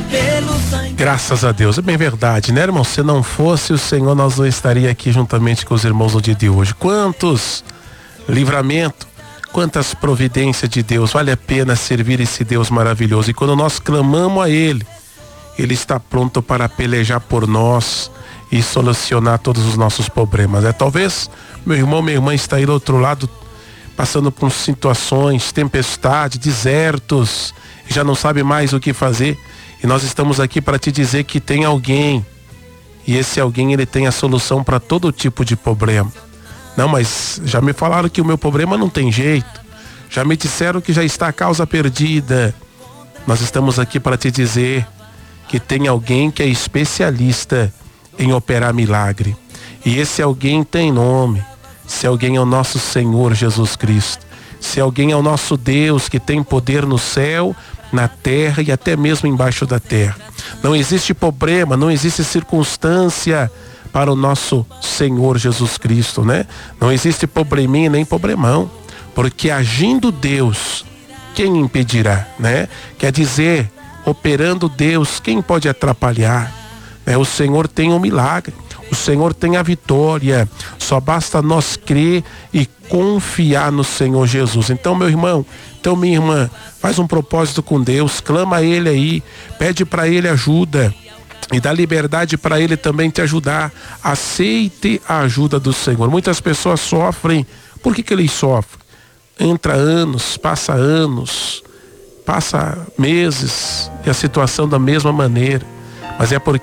Graças a Deus, é bem verdade, né, irmão? Se não fosse o Senhor, nós não estaríamos aqui juntamente com os irmãos no dia de hoje. Quantos livramento, quantas providências de Deus. Vale a pena servir esse Deus maravilhoso. E quando nós clamamos a Ele, Ele está pronto para pelejar por nós e solucionar todos os nossos problemas. Talvez meu irmão, minha irmã está aí do outro lado, passando por situações, tempestade, desertos, já não sabe mais o que fazer. E nós estamos aqui para te dizer que tem alguém, e esse alguém, ele tem a solução para todo tipo de problema. Não, mas já me falaram que o meu problema não tem jeito, já me disseram que já está a causa perdida. Nós estamos aqui para te dizer que tem alguém que é especialista em operar milagre, e esse alguém tem nome. Se alguém é o nosso Senhor Jesus Cristo, se alguém é o nosso Deus que tem poder no céu, na terra e até mesmo embaixo da terra. Não existe problema, não existe circunstância para o nosso Senhor Jesus Cristo, né? Não existe probleminha nem problemão, porque agindo Deus, quem impedirá, né? Quer dizer, operando Deus, quem pode atrapalhar? O Senhor tem um milagre, o Senhor tem a vitória, só basta nós crer e confiar no Senhor Jesus. Então, meu irmão, então minha irmã, faz um propósito com Deus, clama a Ele aí, pede para Ele ajuda e dá liberdade para Ele também te ajudar. Aceite a ajuda do Senhor. Muitas pessoas sofrem. Por que eles sofrem? Entra anos, passa meses e a situação da mesma maneira, mas é porque